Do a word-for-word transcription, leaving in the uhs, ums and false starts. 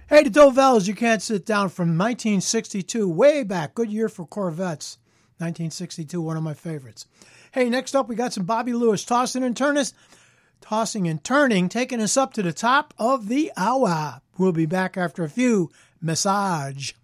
Hey, the Dovelles, You Can't Sit Down from nineteen sixty-two, way back. Good year for Corvettes. nineteen sixty-two, one of my favorites. Hey, next up, we got some Bobby Lewis, Tossing and Turning, Tossing and Turning, taking us up to the top of the hour. We'll be back after a few massage.